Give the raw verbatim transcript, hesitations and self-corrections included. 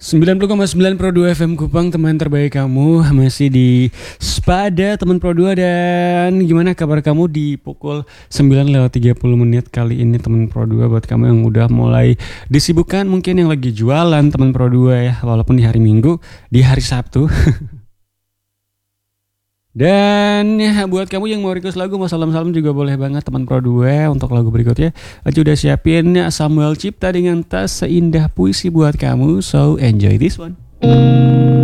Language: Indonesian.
sembilan puluh koma sembilan Pro dua F M Kupang, teman terbaik kamu. Masih di Spada teman Pro dua. Dan gimana kabar kamu di pukul sembilan lewat tiga puluh menit kali ini teman Pro dua. Buat kamu yang udah mulai disibukkan, mungkin yang lagi jualan teman Pro dua ya, walaupun di hari Minggu, di hari Sabtu. Dan ya, buat kamu yang mau request lagu, mau salam-salam juga boleh banget teman Pro dua. Untuk lagu berikutnya Acu udah siapin Samuel Cipta dengan Tas Seindah Puisi buat kamu. So enjoy this one.